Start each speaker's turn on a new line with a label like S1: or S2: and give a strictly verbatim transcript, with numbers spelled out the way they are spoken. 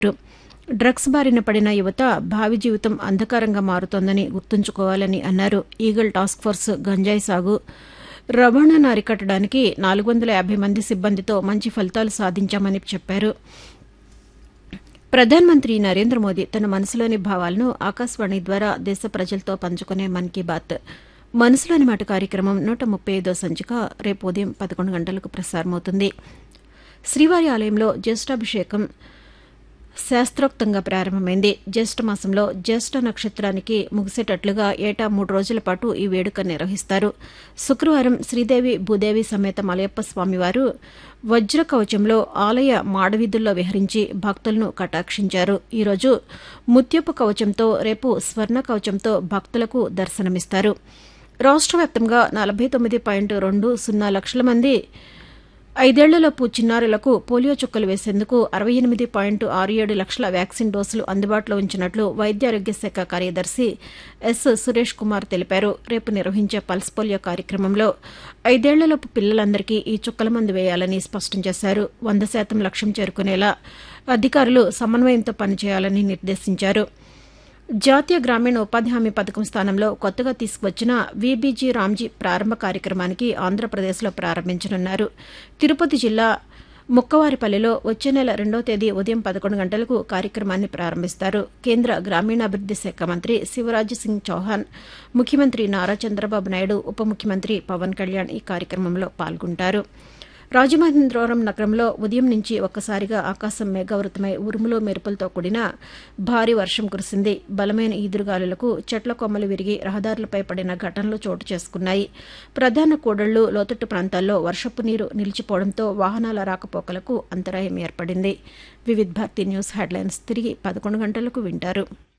S1: Drugs బారిన పడిన యువత భావి జీవితం అంధకారంగా మారుతోందని గుర్తుంచుకోవాలని అన్నారు. ఈగల్ టాస్క్ ఫోర్స్ గంజాయి సాగు, రవాణాను అరికట్టడానికి నాలుగు వందల యాభై మంది సిబ్బందితో మంచి ఫలితాలు సాధించామని చెప్పారు. ప్రధానమంత్రి నరేంద్ర మోదీ తన మనసులోని భావాలను ఆకాశవాణి ద్వారా దేశ ప్రజలతో పంచుకునే మన్ కీ బాత్ మనసులోని మాట కార్యక్రమం నూట ముప్పై ఐదో సంచిక రేపు ఉదయం పదకొండు గంటలకు ప్రసారమవుతుంది. శ్రీవారి ఆలయంలో జ్యేష్ఠాభిషేకం శాస్త్రోక్తంగా ప్రారంభమైంది. జ్యేష్ఠ మాసంలో జ్యేష్ఠ నక్షత్రానికి ముగిసేటట్లుగా ఏటా మూడు రోజుల పాటు ఈ వేడుక నిర్వహిస్తారు. శుక్రవారం శ్రీదేవి భూదేవి సమేత మలయప్ప స్వామివారు వజ్ర కవచంలో ఆలయ మాడవీధుల్లో విహరించి భక్తులను కటాక్షించారు. ఈరోజు ముత్యపు కవచంతో, రేపు స్వర్ణ కవచంతో భక్తులకు దర్శనమిస్తారు. రాష్ట్ర వ్యాప్తంగా నలభై తొమ్మిది పాయింట్ రెండు సున్నా లక్షల మంది ఐదేళ్లలోపు చిన్నారులకు పోలియో చుక్కలు వేసేందుకు అరవై ఎనిమిది పాయింట్ ఆరు ఏడు లక్షల వ్యాక్సిన్ డోసులు అందుబాటులో ఉంచినట్లు వైద్య ఆరోగ్య శాఖ కార్యదర్శి ఎస్ సురేష్ కుమార్ తెలిపారు. రేపు నిర్వహించే పల్స్ పోలియో కార్యక్రమంలో ఐదేళ్లలోపు పిల్లలందరికీ ఈ చుక్కల మందు వేయాలని స్పష్టం చేశారు. వంద శాతం లక్ష్యం చేరుకునేలా అధికారులు సమన్వయంతో పనిచేయాలని నిర్దేశించారు. జాతీయ గ్రామీణ ఉపాధి హామీ పథకం స్థానంలో కొత్తగా తీసుకువచ్చిన వీబీజీ రామ్జీ ప్రారంభ కార్యక్రమానికి ఆంధ్రప్రదేశ్లో ప్రారంభించనున్నారు. తిరుపతి జిల్లా ముక్కవారిపల్లిలో వచ్చే నెల రెండో తేదీ ఉదయం పదకొండు గంటలకు కార్యక్రమాన్ని ప్రారంభిస్తారు. కేంద్ర గ్రామీణాభివృద్ది శాఖ మంత్రి శివరాజ్ సింగ్ చౌహాన్, ముఖ్యమంత్రి నారా చంద్రబాబు నాయుడు, ఉప ముఖ్యమంత్రి పవన్ కళ్యాణ్ ఈ కార్యక్రమంలో పాల్గొంటారు. రాజమహేంద్రవరం నగరంలో ఉదయం నుంచి ఒక్కసారిగా ఆకాశం మేఘావృతమై ఉరుములు మెరుపులతో కూడిన భారీ వర్షం కురిసింది. బలమైన ఈదురుగాలులకు చెట్ల కొమ్మలు విరిగి రహదారులపై పడిన ఘటనలు చోటు చేసుకున్నాయి. ప్రధాన కూడళ్లు, లోతట్టు ప్రాంతాల్లో వర్షపు నీరు నిలిచిపోవడంతో వాహనాల రాకపోకలకు అంతరాయం ఏర్పడింది. వివిధ్ భారతి న్యూస్ హెడ్లైన్స్ తిరిగి పదకొండు గంటలకు వింటారు.